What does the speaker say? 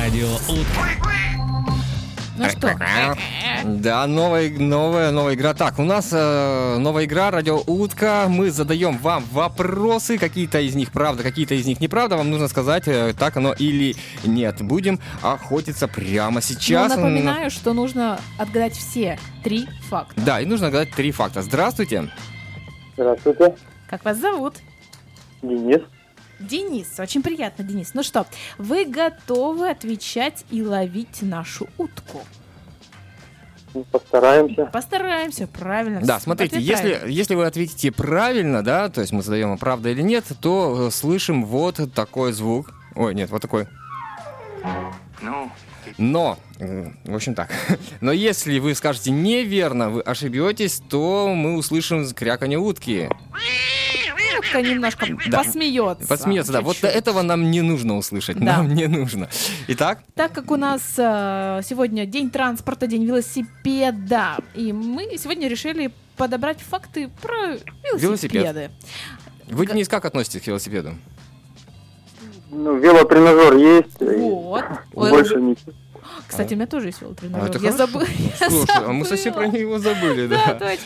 Радио Утка. Ну что? Да, новая игра. Так, у нас новая игра «Радио Утка». Мы задаем вам вопросы. Какие-то из них правда, какие-то из них неправда. Вам нужно сказать, так оно или нет. Будем охотиться прямо сейчас. Но напоминаю, что нужно отгадать все 3 факта. Да, и нужно отгадать 3 факта. Здравствуйте. Здравствуйте, Как вас зовут? Денис. Денис. Очень приятно, Денис. Ну что, вы готовы отвечать и ловить нашу утку? Постараемся. Постараемся, правильно. Да, смотрите, Ответ правильный. если вы ответите правильно, да, то есть мы задаем, правда или нет, то слышим вот такой звук. Ой, нет, вот такой. Но, в общем так, но если вы скажете неверно, вы ошибетесь, то мы услышим кряканье утки. Утка немножко посмеется. Посмеется, да. Вот чуть-чуть. этого нам не нужно услышать, Да. нам не нужно. Итак, Так как у нас сегодня день транспорта, день велосипеда, и мы сегодня решили подобрать факты про велосипеды. вы, Денис, как относитесь к велосипеду? Ну, велотренажер есть. Вот. Больше ничего. Кстати, у меня тоже есть велотренажер. это Я хорошо. забыла. Слушай, а мы совсем про него забыли, Да, да. точно.